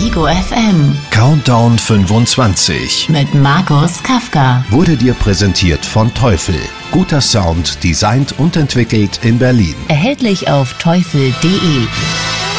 Ego FM Countdown 25 mit Markus Kafka. Wurde dir präsentiert von Teufel. Guter Sound, designt und entwickelt in Berlin. Erhältlich auf teufel.de.